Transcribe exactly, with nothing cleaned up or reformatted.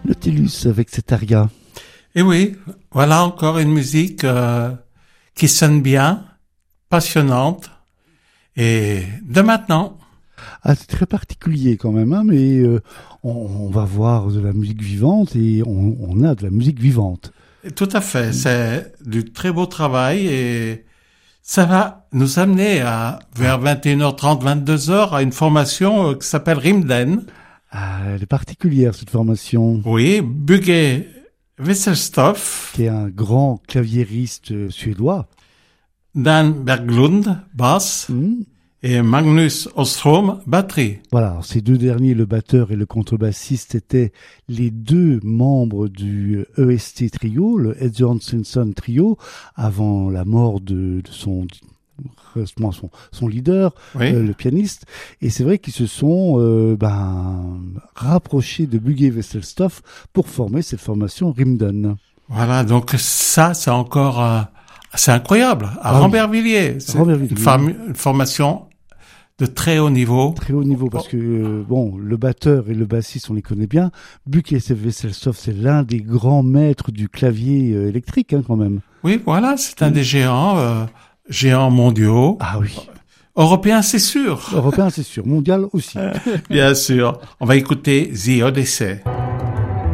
Nautilus avec cet aria. Et oui, voilà encore une musique euh, qui sonne bien, passionnante et de maintenant. Ah, c'est très particulier quand même, hein, mais euh, on, on va voir de la musique vivante et on, on a de la musique vivante. Tout à fait, c'est du très beau travail et ça va nous amener à vers vingt et une heures trente, vingt-deux heures à une formation euh, qui s'appelle Rimden. Ah, elle est particulière cette formation. Oui, Bugge Wesselstoff, Qui est un grand claviériste euh, suédois. Dan Berglund, basse, Mmh. et Magnus Ostrom, batterie. Voilà, alors ces deux derniers, le batteur et le contrebassiste, étaient les deux membres du E S T Trio, le Edbjörn Svensson Trio, avant la mort de, de son, son, son leader, Oui. euh, le pianiste. Et c'est vrai qu'ils se sont euh, ben, rapprochés de Bugge Wesselstoff pour former cette formation Rimden. Voilà, donc ça, c'est encore, euh, c'est incroyable. À Ah oui. Rambervilliers, c'est Rambervilliers. une, fam- une formation de très haut niveau. Très haut niveau, parce que euh, bon, le batteur et le bassiste, on les connaît bien. Bugge Wesselstoff, c'est l'un des grands maîtres du clavier euh, électrique, hein, quand même. Oui, voilà, c'est un des géants, euh, géants mondiaux. Ah oui. Européens, c'est sûr. Européen, c'est sûr. Mondial aussi. Bien sûr. On va écouter The Odyssey.